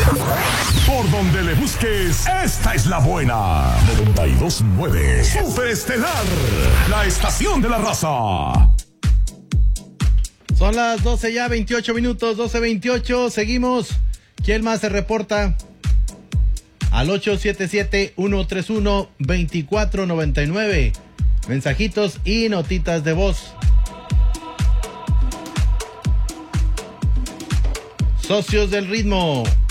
Por donde le busques, esta es la buena. 92.9 Super Estelar, la estación de la raza. Son las 12 ya, 28 minutos, 12:28. Seguimos. ¿Quién más se reporta? Al 877-131-2499. Mensajitos y notitas de voz. Socios del ritmo.